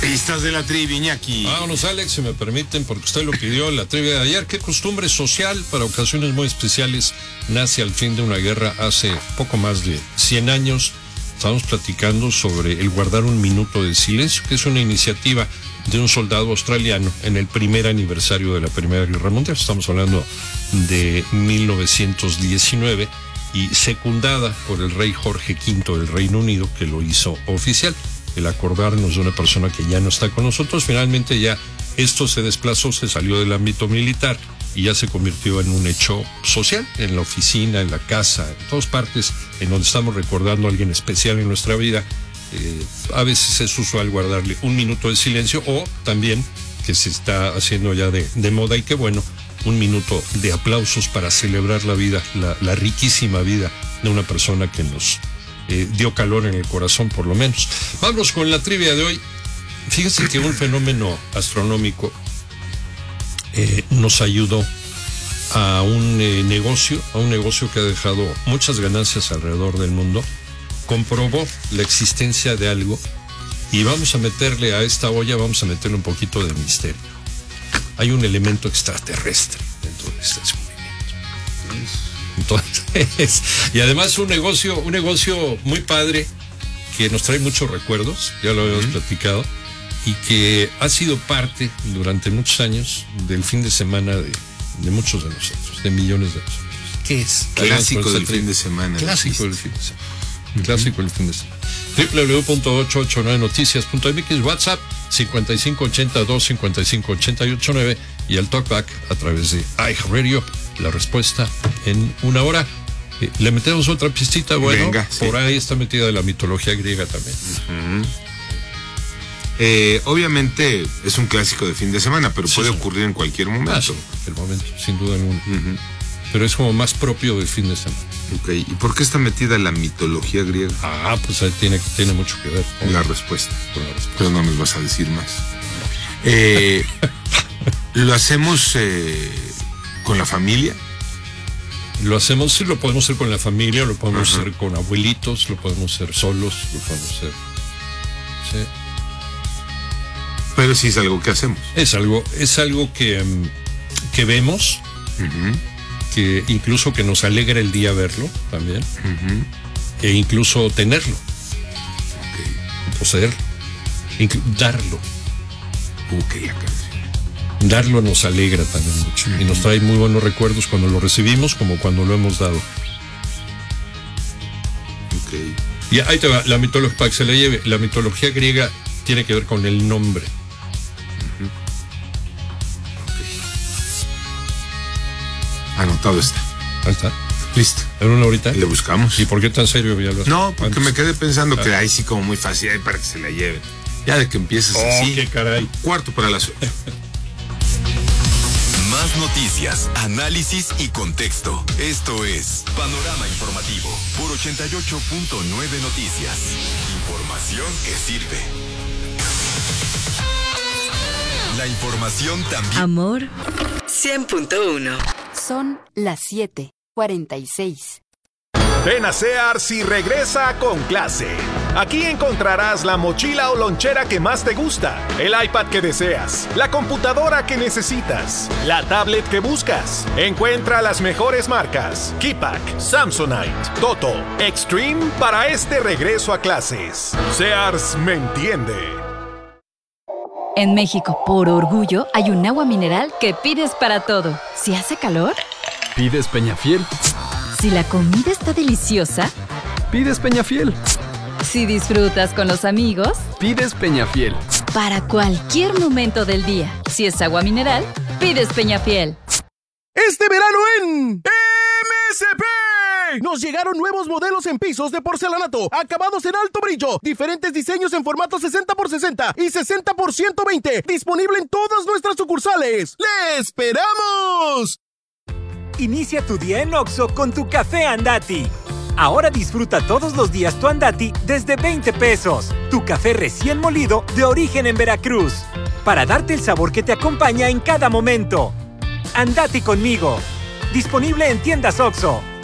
Pistas de la trivia, Iñaki. Vámonos, Alex, si me permiten, porque usted lo pidió, la trivia de ayer. ¿Qué costumbre social para ocasiones muy especiales nace al fin de una guerra hace poco más de 100 años? Estamos platicando sobre el guardar un minuto de silencio, que es una iniciativa de un soldado australiano en el primer aniversario de la Primera Guerra Mundial. Estamos hablando de 1919 y secundada por el rey Jorge V del Reino Unido, que lo hizo oficial. El acordarnos de una persona que ya no está con nosotros, finalmente ya esto se desplazó, se salió del ámbito militar y ya se convirtió en un hecho social, en la oficina, en la casa, en todas partes, en donde estamos recordando a alguien especial en nuestra vida. A veces es usual guardarle un minuto de silencio, o también, que se está haciendo ya de moda, y qué bueno, un minuto de aplausos para celebrar la vida, la riquísima vida de una persona que nos dio calor en el corazón, por lo menos. Vamos con la trivia de hoy. Fíjense que un fenómeno astronómico nos ayudó a un negocio que ha dejado muchas ganancias alrededor del mundo. Comprobó la existencia de algo, y vamos a meterle a esta olla, vamos a meterle un poquito de misterio. Hay un elemento extraterrestre dentro de este descubrimiento. Entonces, y además un negocio muy padre, que nos trae muchos recuerdos, ya lo habíamos platicado, y que ha sido parte durante muchos años del fin de semana de muchos de nosotros, de millones de nosotros. ¿Qué es? Clásico del fin de semana. Clásico del fin de semana. Clásico del fin de semana. www.889noticias.mx, WhatsApp 5582-558889 y el Talkback a través de iHeartRadio. La respuesta en una hora. Le metemos otra pistita. Bueno, venga, sí. Por ahí está metida la mitología griega también. Obviamente es un clásico de fin de semana, pero puede ocurrir en cualquier momento. Sí, en cualquier momento, sin duda alguna. Pero es como más propio del fin de semana. Ok, ¿y por qué está metida la mitología griega? Pues ahí tiene mucho que ver con la respuesta. Pero no nos vas a decir más. ¿Lo hacemos con la familia? Lo hacemos, sí, lo podemos hacer con la familia, lo podemos hacer con abuelitos, lo podemos hacer solos, lo podemos hacer. Sí. Pero sí es algo que hacemos. Es algo que vemos, que incluso que nos alegra el día verlo también, e incluso tenerlo, poseerlo, darlo. Darlo nos alegra también mucho y nos trae muy buenos recuerdos cuando lo recibimos como cuando lo hemos dado. Y ahí te va, la mitología, para que se le lleve, la mitología griega tiene que ver con el nombre. Anotado está. Ahí está. Listo. ¿En una horita? Le buscamos. ¿Y por qué tan serio, Villalba? No, porque me quedé pensando que ahí sí como muy fácil, ahí para que se la lleven. Ya de que empieces así. ¡Qué caray! 7:45. Más noticias, análisis y contexto. Esto es Panorama Informativo por 88.9 Noticias. Información que sirve. La información también. Amor 100.1. Son las 7:46. Ven a Sears y regresa con clase. Aquí encontrarás la mochila o lonchera que más te gusta, el iPad que deseas, la computadora que necesitas, la tablet que buscas. Encuentra las mejores marcas: Keypack, Samsonite, Toto, Extreme para este regreso a clases. Sears me entiende. En México, por orgullo, hay un agua mineral que pides para todo. Si hace calor, pides Peñafiel. Si la comida está deliciosa, pides Peñafiel. Si disfrutas con los amigos, pides Peñafiel. Para cualquier momento del día, si es agua mineral, pides Peñafiel. Este verano en MSP nos llegaron nuevos modelos en pisos de porcelanato, acabados en alto brillo, diferentes diseños en formato 60x60 y 60x120, disponible en todas nuestras sucursales. ¡Le esperamos! Inicia tu día en Oxxo con tu café Andati. Ahora disfruta todos los días tu Andati desde 20 pesos. Tu café recién molido de origen en Veracruz. Para darte el sabor que te acompaña en cada momento. Andati conmigo. Disponible en tiendas Oxxo.